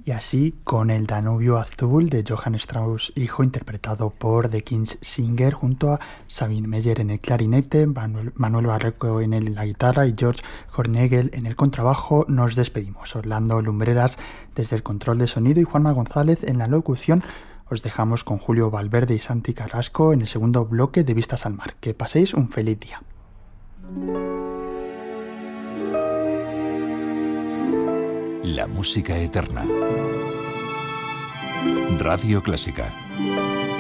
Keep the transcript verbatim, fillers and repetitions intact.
Y así, con el Danubio Azul de Johann Strauss hijo, interpretado por The King's Singer, junto a Sabine Meyer en el clarinete, Manuel, Manuel Barreco en la guitarra y George Hornegel en el contrabajo, nos despedimos. Orlando Lumbreras desde el control de sonido y Juanma González en la locución. Os dejamos con Julio Valverde y Santi Carrasco en el segundo bloque de Vistas al Mar. Que paséis un feliz día. La música eterna. Radio Clásica.